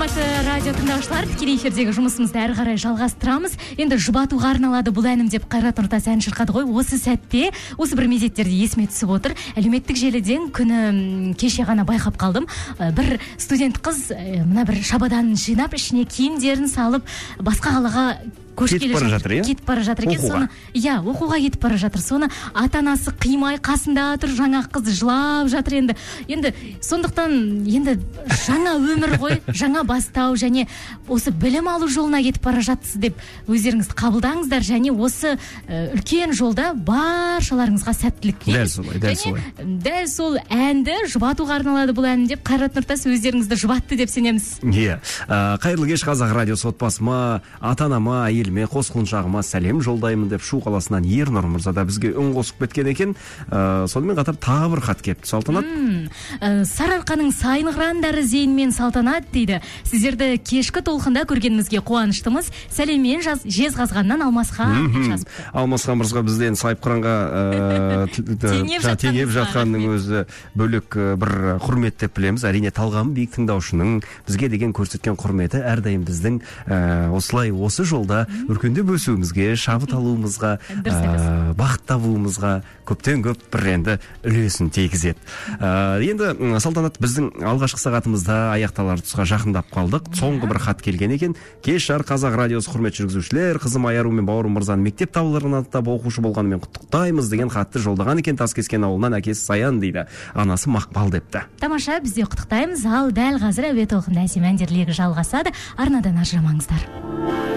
Саламатты радио тыңдаушылар, тікелей эфирдегі жұмысымызды әрі қарай жалғастырамыз. Енді жұбатуға арналады бұл әнім деп Қайрат Нұртас ән шырқады ғой. Осы сәтте, осы бір мезеттерде есіме түсіп отыр. Әлеуметтік желіден күні кеше ғана байқап қалдым. Бір студент қыз мына бір шабадан жинап, ішіне киімдерін салып, басқа қалаға кетіп бара жатыр екен. Соны, оқуға кетіп бара жатыр. Соны ата-анасы қимай қасында тұр, жаңа қыз жылап жатыр. Енді сондықтан жаңа өмір ғой, жаңа бастау, және осы білім алу жолына кетіп бара жатсыз деп өздеріңізді қабылдаңыздар, және осы үлкен жолда баршаларыңызға сәттілік тілейміз. Дәл сол әнді жұбатуға арналады бұл ән деп Қайрат Нұртас өздеріңізді жұбатты деп сенеміз. Қайырлы кеш қазақ радиосы отбасыма, ата-анама, әйеліме, қос құлыншағыма сәлем жолдаймын деп Шу қаласынан Ернұр мырза да бізге үн қосып кеткен екен. Сонымен қатар тағы бір хат келіпті. Салтанат. Сарыарқаның сайын қырандары Зейн Салтанат дейді. Сіздерді кешкі толқында көргенімізге қуаныштымыз. Сәлеммен Жезқазғаннан Алмасхан жазыпты. Алмасхан мырза бізден сайып қыранға теңеп жатқанның өзі бөлек бір құрмет деп білеміз. Әрине Талғам биік тыңдаушының бізге деген көрсеткен құрметі әрдайым біздің осы жолда өркендеп өсуімізге, шабыт алуымызға, бақыт табуымызға көптен көп бір енді үлесін тигізеді. Енді Салтанат, біздің алғашқы сағатымызда аяқталар тұсқа жақындап қалдық. Соңғы бір хат келген екен. Кеш жарық қазақ радиосы құрметті жүргізушілер, қызым Айару мен бауырым мырзаны мектеп тауларынан аттап оқушы болғанымен құттықтаймыз деген хатты жолдаған екен. Таскескен ауылынан әкесі Саян дейді. Анасы Мақпал депті. Тамаша, біз де құттықтаймыз. Ал дәл қазір әуе толқында әсем әндер легі жалғасады. Арнадан ажырамаңыздар.